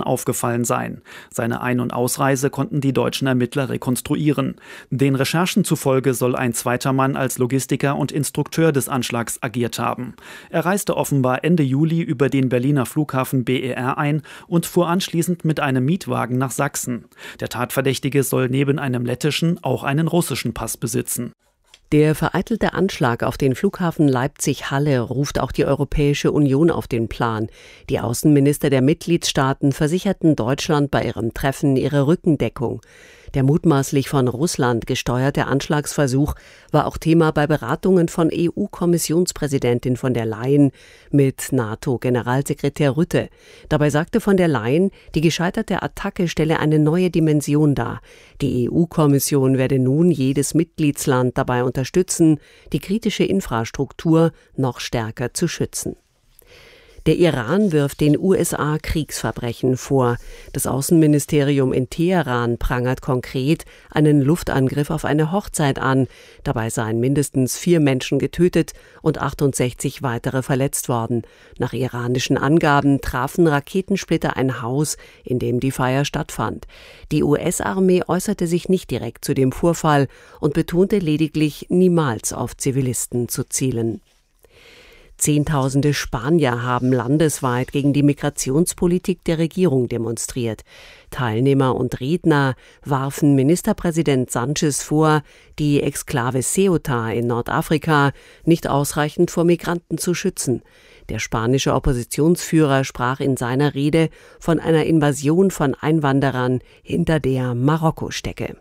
aufgefallen sein. Seine Ein- und Ausreise konnten die deutschen Ermittler rekonstruieren. Den Recherchen zufolge soll ein zweiter Mann als Logistiker und Instrukteur des Anschlags agiert haben. Er reiste offenbar Ende Juli über den Berliner Flughafen BER ein und fuhr anschließend mit einem Mietwagen nach Sachsen. Der Tatverdächtige soll neben einem lettischen auch einen russischen Pass besitzen. Der vereitelte Anschlag auf den Flughafen Leipzig-Halle ruft auch die Europäische Union auf den Plan. Die Außenminister der Mitgliedstaaten versicherten Deutschland bei ihrem Treffen ihre Rückendeckung. Der mutmaßlich von Russland gesteuerte Anschlagsversuch war auch Thema bei Beratungen von EU-Kommissionspräsidentin von der Leyen mit NATO-Generalsekretär Rutte. Dabei sagte von der Leyen, die gescheiterte Attacke stelle eine neue Dimension dar. Die EU-Kommission werde nun jedes Mitgliedsland dabei unterstützen, die kritische Infrastruktur noch stärker zu schützen. Der Iran wirft den USA Kriegsverbrechen vor. Das Außenministerium in Teheran prangert konkret einen Luftangriff auf eine Hochzeit an. Dabei seien mindestens 4 Menschen getötet und 68 weitere verletzt worden. Nach iranischen Angaben trafen Raketensplitter ein Haus, in dem die Feier stattfand. Die US-Armee äußerte sich nicht direkt zu dem Vorfall und betonte lediglich, niemals auf Zivilisten zu zielen. Zehntausende Spanier haben landesweit gegen die Migrationspolitik der Regierung demonstriert. Teilnehmer und Redner warfen Ministerpräsident Sánchez vor, die Exklave Ceuta in Nordafrika nicht ausreichend vor Migranten zu schützen. Der spanische Oppositionsführer sprach in seiner Rede von einer Invasion von Einwanderern, hinter der Marokko stecke.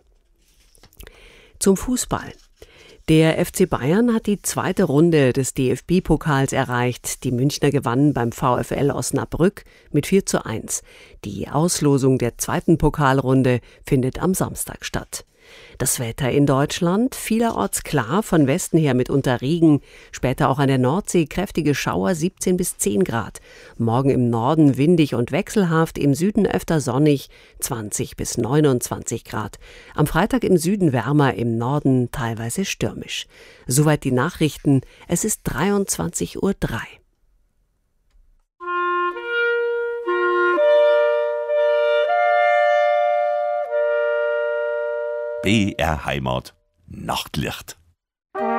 Zum Fußball. Der FC Bayern hat die zweite Runde des DFB-Pokals erreicht. Die Münchner gewannen beim VfL Osnabrück mit 4:1. Die Auslosung der zweiten Pokalrunde findet am Samstag statt. Das Wetter in Deutschland, vielerorts klar, von Westen her mitunter Regen, später auch an der Nordsee kräftige Schauer, 17 bis 10 Grad. Morgen im Norden windig und wechselhaft, im Süden öfter sonnig, 20 bis 29 Grad. Am Freitag im Süden wärmer, im Norden teilweise stürmisch. Soweit die Nachrichten, es ist 23:03 Uhr. BR Heimat. Nachtlicht.